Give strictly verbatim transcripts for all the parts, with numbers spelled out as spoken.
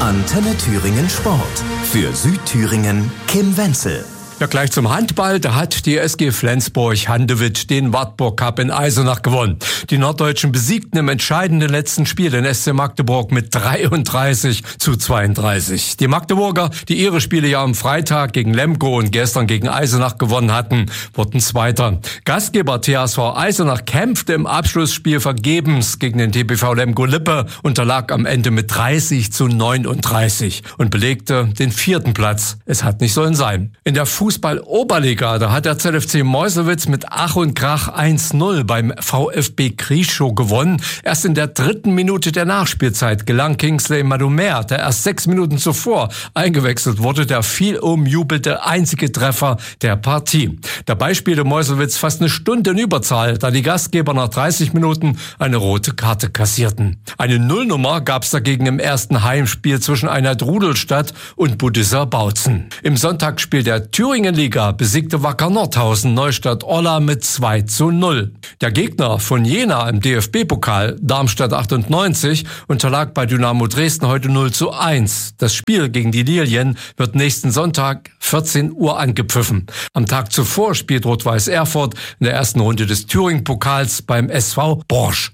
Antenne Thüringen Sport. Für Südthüringen Kim Wenzel. Ja, gleich zum Handball. Da hat die S G Flensburg-Handewitt den Wartburg Cup in Eisenach gewonnen. Die Norddeutschen besiegten im entscheidenden letzten Spiel den S C Magdeburg mit dreiunddreißig zu zweiunddreißig. Die Magdeburger, die ihre Spiele ja am Freitag gegen Lemgo und gestern gegen Eisenach gewonnen hatten, wurden Zweiter. Gastgeber T H S V Eisenach kämpfte im Abschlussspiel vergebens gegen den T B V Lemgo-Lippe, unterlag am Ende mit dreißig zu neununddreißig und belegte den vierten Platz. Es hat nicht sollen sein. In der Fußball-Oberliga, da hat der Z F C Meuselwitz mit Ach und Krach eins null beim VfB Krieschow gewonnen. Erst in der dritten Minute der Nachspielzeit gelang Kingsley Madumer, der erst sechs Minuten zuvor eingewechselt wurde, der viel umjubelte einzige Treffer der Partie. Dabei spielte Meuselwitz fast eine Stunde in Überzahl, da die Gastgeber nach dreißig Minuten eine rote Karte kassierten. Eine Nullnummer gab es dagegen im ersten Heimspiel zwischen Einheit Rudolstadt und Budisser Bautzen. Im Sonntagsspiel der Thüringen Liga besiegte Wacker Nordhausen Neustadt-Orla mit zwei zu null. Der Gegner von Jena im D F B-Pokal, Darmstadt achtundneunzig, unterlag bei Dynamo Dresden heute null zu eins. Das Spiel gegen die Lilien wird nächsten Sonntag vierzehn Uhr angepfiffen. Am Tag zuvor spielt Rot-Weiß Erfurt in der ersten Runde des Thüringen-Pokals beim S V Borsch.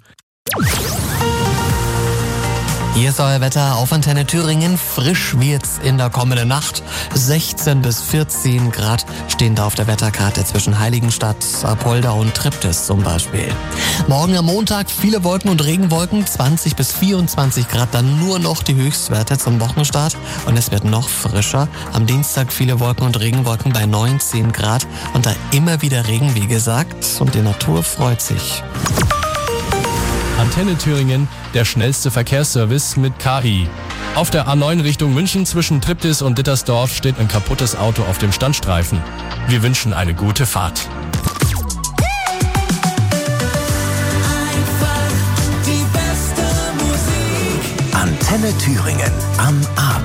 Hier ist euer Wetter auf Antenne Thüringen. Frisch wird's in der kommenden Nacht. sechzehn bis vierzehn Grad stehen da auf der Wetterkarte zwischen Heiligenstadt, Apolda und Triptis zum Beispiel. Morgen am Montag viele Wolken und Regenwolken, zwanzig bis vierundzwanzig Grad, dann nur noch die Höchstwerte zum Wochenstart. Und es wird noch frischer. Am Dienstag viele Wolken und Regenwolken bei neunzehn Grad. Und da immer wieder Regen, wie gesagt. Und die Natur freut sich. Antenne Thüringen, der schnellste Verkehrsservice mit K I. Auf der A neun Richtung München zwischen Triptis und Dittersdorf steht ein kaputtes Auto auf dem Standstreifen. Wir wünschen eine gute Fahrt. Antenne Thüringen am Abend.